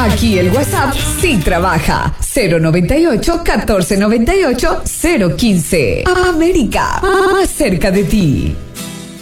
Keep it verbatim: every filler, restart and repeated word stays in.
Aquí el WhatsApp sí trabaja. cero noventa y ocho, catorce noventa y ocho, cero quince. América, más cerca de ti.